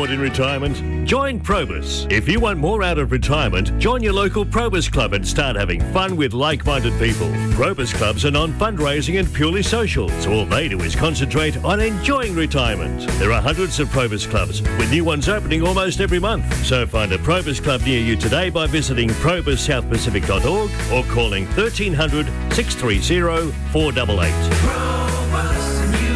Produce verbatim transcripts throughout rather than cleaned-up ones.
forward in retirement? Join Probus. If you want more out of retirement, join your local Probus Club and start having fun with like-minded people. Probus Clubs are non-fundraising and purely social, so all they do is concentrate on enjoying retirement. There are hundreds of Probus Clubs, with new ones opening almost every month. So find a Probus Club near you today by visiting probus south pacific dot org or calling thirteen hundred, six three zero, four eight eight.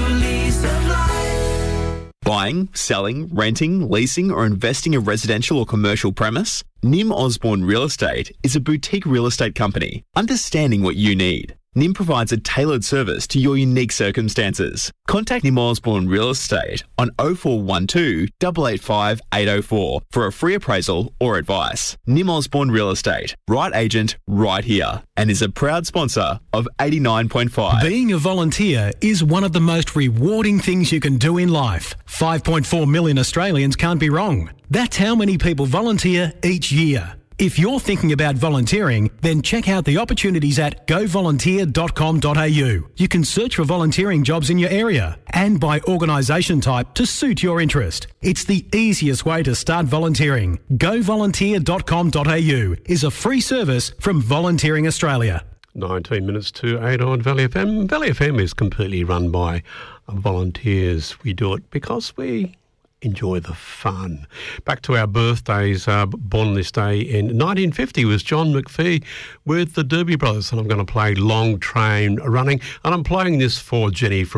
Buying, selling, renting, leasing or investing a residential or commercial premise? Nim Osborne Real Estate is a boutique real estate company, understanding what you need. Nim provides a tailored service to your unique circumstances. Contact Nim Osborne Real Estate on oh four one two, eight eight five, eight oh four for a free appraisal or advice. Nim Osborne Real Estate, right agent, right here, and is a proud sponsor of eighty-nine point five. Being a volunteer is one of the most rewarding things you can do in life. five point four million Australians can't be wrong. That's how many people volunteer each year. If you're thinking about volunteering, then check out the opportunities at go volunteer dot com dot a u. You can search for volunteering jobs in your area and by organisation type to suit your interest. It's the easiest way to start volunteering. go volunteer dot com dot a u is a free service from Volunteering Australia. nineteen minutes to eight on Valley F M. Valley F M is completely run by volunteers. We do it because we enjoy the fun. Back to our birthdays. Uh, born this day in nineteen fifty was John McPhee with the Doobie Brothers, and I'm going to play Long Train Running, and I'm playing this for Jenny from